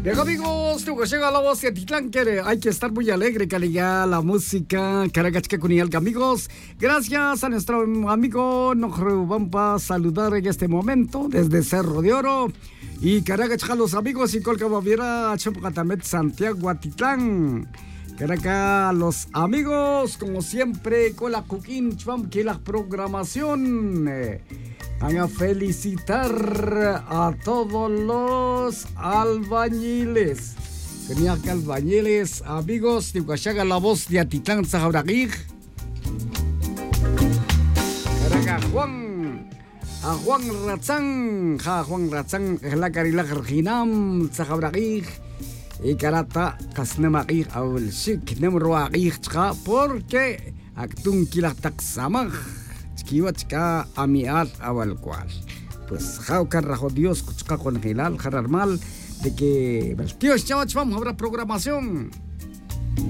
Bien amigos, tu llega la voz de Atitlán, que hay que estar muy alegre, calidad, la música, caragachca con amigos. Gracias a nuestro amigo Nojrubampa, saludar en este momento desde Cerro de Oro. Y caragachca los amigos y colca baviera Chapacatamet, Santiago, Atitlán. Caraca, los amigos, como siempre, con la Cuquín, que la programación. Van a felicitar a todos los albañiles. Tenía que albañiles, amigos, de Huachaga, la voz de Atitlán, Zajabragij. Caraca, a Juan Ratzán, Juan Ratzán, la Carila Jinam, Zajabragij. Y carata, Casnemagij, Aul Shik, Nemroagij, porque Actun Kilataxamaj. Chiquiwachka amial awal cual. Pues jao carrajo Dios cuchca con hilal jararmal de que el tío Chavach vamos a habrá programación.